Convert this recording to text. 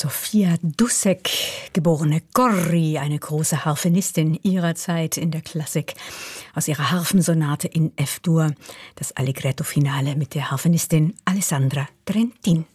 Sofia Dussek, geborene Corri, eine große Harfenistin ihrer Zeit in der Klassik, aus ihrer Harfensonate in F-Dur, das Allegretto-Finale mit der Harfenistin Alessandra Trentin.